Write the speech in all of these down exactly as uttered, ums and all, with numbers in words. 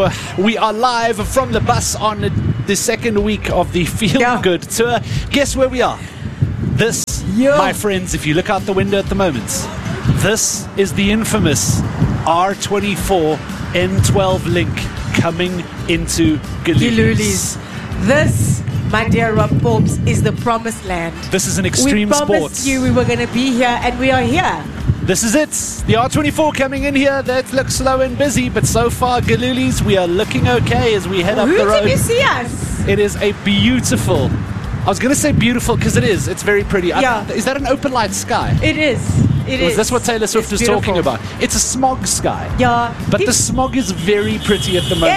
twenty-four. We are live from the bus on the second week of the Feel Yeah. Good tour. Guess where we are? This, Yeah. my friends, if you look out the window at the moment, this is the infamous R twenty-four N twelve link coming into Giloolis. Giloolis. This, my dear Rob Forbes, is the promised land. This is an extreme we sport. promised you we were going to be here, and we are here. This is it. The R twenty-four coming in here. That looks slow and busy, but so far, Giloolis, we are looking okay as we head up Who the road. did you see us? It is a beautiful. I was going to say beautiful because it is. It's very pretty. Yeah. I, is that an open light sky? It is. It Was is. this what Taylor Swift It's was talking beautiful. about? It's a smog sky. Yeah. But Did- the smog is very pretty at the moment.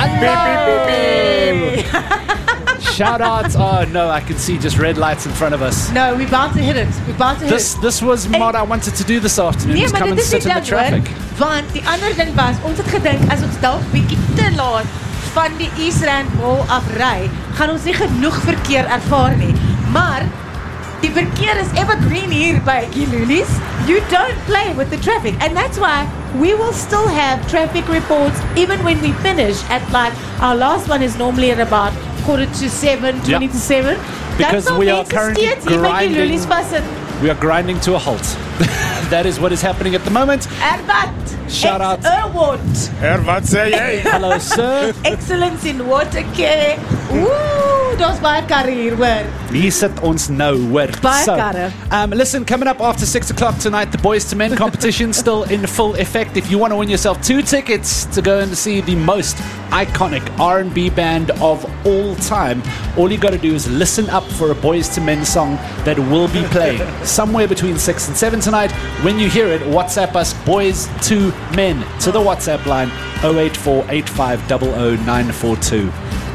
Yay! Hello! Shout out. Oh no, I can see just red lights in front of us. No, we're about to hit it. We're about to hit This it. this was what I wanted to do this afternoon. Nee, Just maar come dit and is sit die in the ding, hoor. traffic. Want die ander ding was, ons het gedink as ons dalk bietjie te laat van die East Rand Mall af ry, gaan ons nie genoeg verkeer ervaar nie. Maar die verkeer is evergreen hier by Giloolis. You don't play with the traffic, and that's why we will still have traffic reports even when we finish at like our last one is normally at about quarter to seven, Yeah. twenty to seven. Because we are currently grinding. We are grinding to a halt. That is what is happening at the moment. En wat? Shout out. Award. Er, wat sê jy? Hello, sir. Excellence in water care. Ooh, daar's baie karre hier, hoor. Hier sit ons nou, hoor. Baie So, karre. um, listen, coming up after six o'clock tonight, the Boys to Men competition still in full effect. If you want to win yourself two tickets to go and see the most iconic R and B band of all time, all you got to do is listen up for a Boys to Men song that will be playing somewhere between six and seven tonight. When you hear it, WhatsApp us Boys to Men to the WhatsApp line oh eight four eight five zero zero nine four two.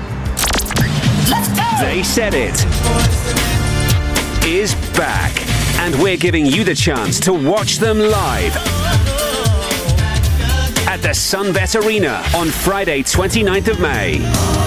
They Said It is back, and we're giving you the chance to watch them live at the Sunbet Arena on Friday, twenty-ninth of May.